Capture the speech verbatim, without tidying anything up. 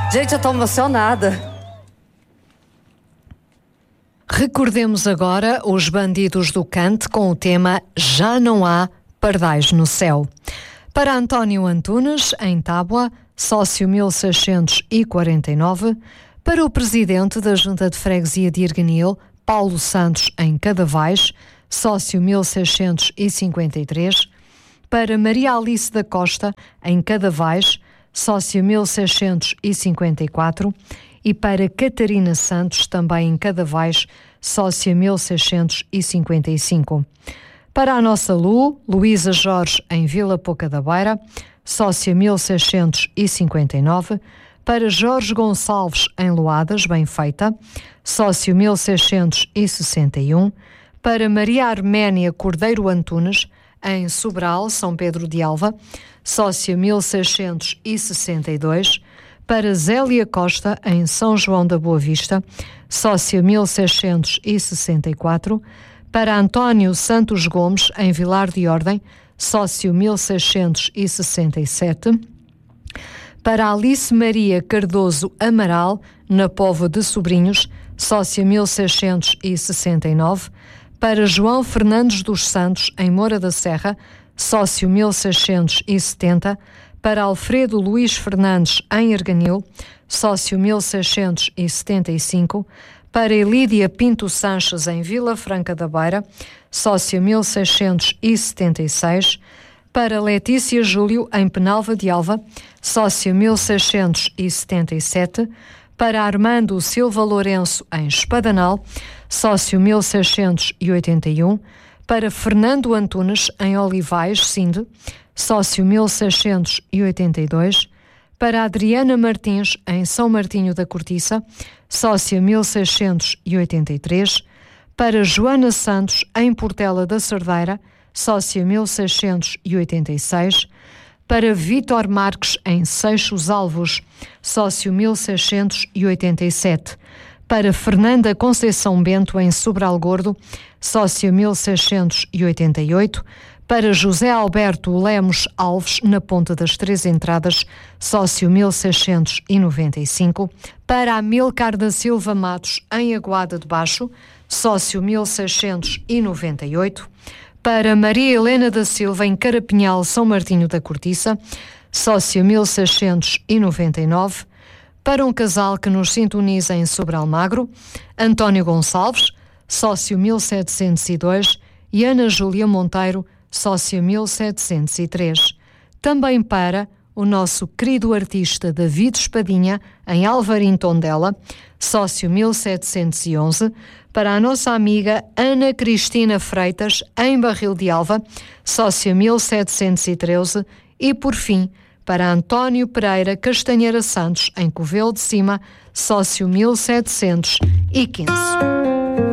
Gente, eu tô emocionada. Recordemos agora os Bandidos do Cante com o tema Já Não Há Pardais no Céu. Para António Antunes, em Tábua, sócio mil seiscentos e quarenta e nove. Para o presidente da Junta de Freguesia de Erganil, Paulo Santos, em Cadavais, sócio mil seiscentos e cinquenta e três. Para Maria Alice da Costa, em Cadavais, sócio mil seiscentos e cinquenta e quatro, e para Catarina Santos, também em Cadavais, sócia mil seiscentos e cinquenta e cinco. Para a nossa Lu, Luísa Jorge, em Vila Pouca da Beira, sócia mil seiscentos e cinquenta e nove. Para Jorge Gonçalves, em Loadas, Benfeita, sócio mil seiscentos e sessenta e um. Para Maria Arménia Cordeiro Antunes, em Sobral, São Pedro de Alva, sócia mil seiscentos e sessenta e dois. Para Zélia Costa, em São João da Boa Vista, sócia mil seiscentos e sessenta e quatro. Para António Santos Gomes, em Vilar de Ordem, sócio mil seiscentos e sessenta e sete. Para Alice Maria Cardoso Amaral, na Póvoa de Sobrinhos, sócia mil seiscentos e sessenta e nove. Para João Fernandes dos Santos, em Moura da Serra, sócio mil seiscentos e setenta. Para Alfredo Luís Fernandes, em Erganil, sócio mil seiscentos e setenta e cinco. Para Elídia Pinto Sanches, em Vila Franca da Beira, sócio mil seiscentos e setenta e seis. Para Letícia Júlio, em Penalva de Alva, sócio mil seiscentos e setenta e sete. Para Armando Silva Lourenço, em Espadanal, sócio mil seiscentos e oitenta e um. Para Fernando Antunes, em Olivais, Sinde, sócio mil seiscentos e oitenta e dois. Para Adriana Martins, em São Martinho da Cortiça, sócia mil seiscentos e oitenta e três. Para Joana Santos, em Portela da Cerdeira, sócia mil seiscentos e oitenta e seis. Para Vítor Marques, em Seixos Alvos, sócio mil seiscentos e oitenta e sete. Para Fernanda Conceição Bento, em Sobral Gordo, sócia mil seiscentos e oitenta e oito. Para José Alberto Lemos Alves, na Ponta das Três Entradas, sócio mil seiscentos e noventa e cinco. Para Amilcar da Silva Matos, em Aguada de Baixo, sócio mil seiscentos e noventa e oito. Para Maria Helena da Silva, em Carapinhal, São Martinho da Cortiça, sócio mil seiscentos e noventa e nove. Para um casal que nos sintoniza em Sobral Magro, António Gonçalves, sócio mil setecentos e dois, e Ana Júlia Monteiro, sócio mil setecentos e três. Também para o nosso querido artista David Espadinha, em Alvarim Tondela, sócio mil setecentos e onze. Para a nossa amiga Ana Cristina Freitas, em Barril de Alva, sócio mil setecentos e treze. E, por fim, para António Pereira Castanheira Santos, em Covelo de Cima, sócio mil setecentos e quinze.